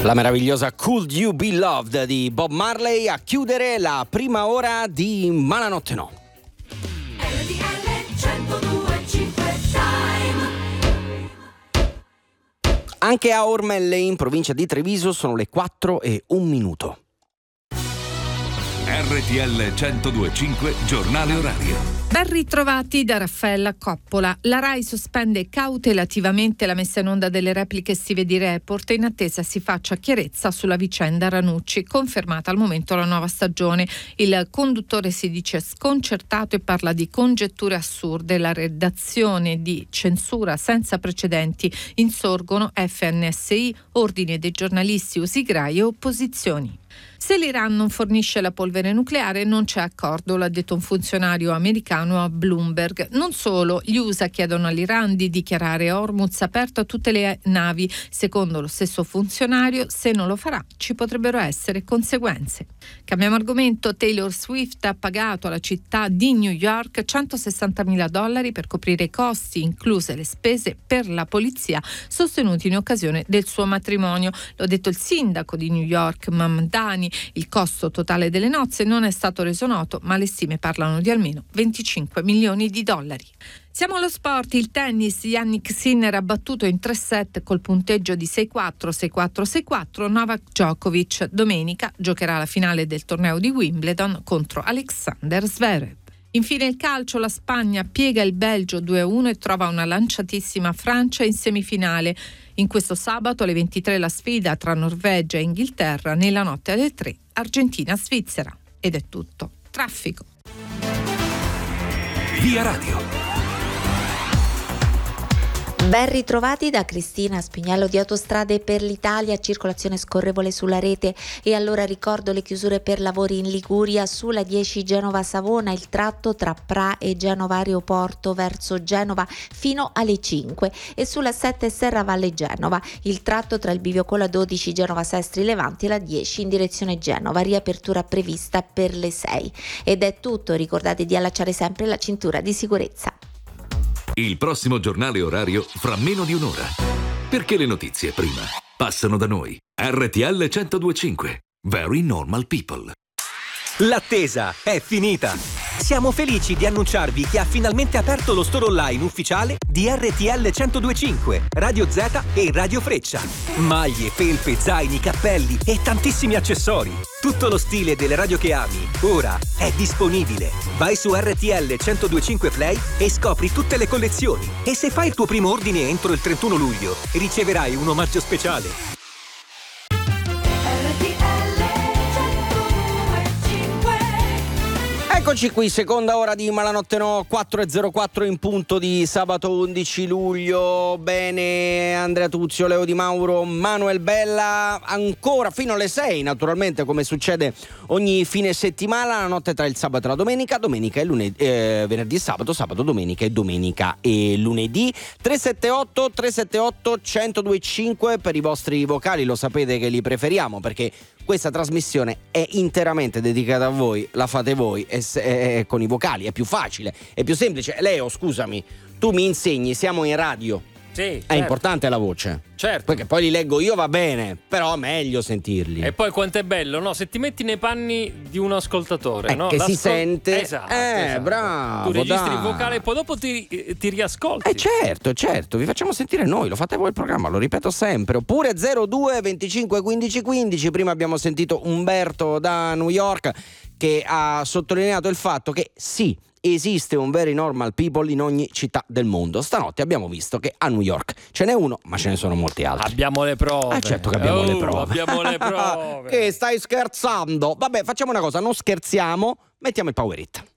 La meravigliosa Could You Be Loved di Bob Marley a chiudere la prima ora di Malanotte No. Anche a Ormelle, in provincia di Treviso, sono le 4:01. RTL 102.5 Giornale Orario. Ben ritrovati da Raffaella Coppola. La RAI sospende cautelativamente la messa in onda delle repliche estive di Report in attesa si faccia chiarezza sulla vicenda Ranucci, confermata al momento la nuova stagione. Il conduttore si dice sconcertato e parla di congetture assurde. La redazione di censura senza precedenti. Insorgono FNSI, Ordine dei giornalisti, Usigrai e opposizioni. Se l'Iran non fornisce la polvere nucleare non c'è accordo, l'ha detto un funzionario americano a Bloomberg. Non solo, gli USA chiedono all'Iran di dichiarare Hormuz aperto a tutte le navi. Secondo lo stesso funzionario, se non lo farà ci potrebbero essere conseguenze. Cambiamo argomento. Taylor Swift ha pagato alla città di New York $160.000 per coprire i costi, incluse le spese per la polizia sostenuti in occasione del suo matrimonio. Lo ha detto il sindaco di New York, Mamdani. Il costo totale delle nozze non è stato reso noto, ma le stime parlano di almeno $25 milioni. Siamo allo sport. Il tennis. Jannik Sinner ha battuto in 3 set col punteggio di 6-4, 6-4, 6-4 Novak Djokovic. Domenica giocherà la finale del torneo di Wimbledon contro Alexander Zverev. Infine il calcio, la Spagna piega il Belgio 2-1 e trova una lanciatissima Francia in semifinale. In questo sabato alle 23 la sfida tra Norvegia e Inghilterra, nella notte alle 3 Argentina-Svizzera. Ed è tutto. Traffico. Via Radio. Ben ritrovati da Cristina Spignello di Autostrade per l'Italia, circolazione scorrevole sulla rete. E allora ricordo le chiusure per lavori in Liguria sulla 10 Genova-Savona, il tratto tra Pra e Genova Aeroporto verso Genova fino alle 5, e sulla 7 Serravalle Genova, il tratto tra il bivio con la 12 Genova Sestri Levanti e la 10 in direzione Genova, riapertura prevista per le 6. Ed è tutto, ricordate di allacciare sempre la cintura di sicurezza. Il prossimo giornale orario fra meno di un'ora. Perché le notizie prima passano da noi. RTL 102.5. Very Normal People. L'attesa è finita. Siamo felici di annunciarvi che ha finalmente aperto lo store online ufficiale di RTL 102.5, Radio Z e Radio Freccia. Maglie, felpe, zaini, cappelli e tantissimi accessori. Tutto lo stile delle radio che ami, ora è disponibile. Vai su RTL 102.5 Play e scopri tutte le collezioni. E se fai il tuo primo ordine entro il 31 luglio, riceverai un omaggio speciale. Eccoci qui, seconda ora di Malanotte No, 4:04 in punto di sabato 11 luglio. Bene, Andrea Tuzio, Leo Di Mauro, Manuel Bella, ancora fino alle 6, naturalmente, come succede ogni fine settimana, la notte tra il sabato e la domenica, domenica e lunedì, venerdì e sabato, sabato, domenica e lunedì. 378 1025 per i vostri vocali, lo sapete che li preferiamo perché questa trasmissione è interamente dedicata a voi, la fate voi e con i vocali è più facile, è più semplice. Leo, scusami, tu mi insegni, siamo in radio. Sì, è certo. Importante la voce. Certo. Perché poi li leggo io, va bene, però è meglio sentirli. E poi quanto è bello, no? Se ti metti nei panni di un ascoltatore, no? Che si sente. Esatto. Bravo. Tu registri il vocale e poi dopo ti riascolti. Certo, vi facciamo sentire noi, lo fate voi il programma, lo ripeto sempre. Oppure 02 25 15 15. Prima abbiamo sentito Umberto da New York che ha sottolineato il fatto che sì, esiste un very normal people in ogni città del mondo. Stanotte abbiamo visto che a New York ce n'è uno, ma ce ne sono molti altri. Abbiamo le prove. Certo che abbiamo le prove. Abbiamo le prove. Che stai scherzando? Vabbè, facciamo una cosa, non scherziamo, mettiamo il Power Hit.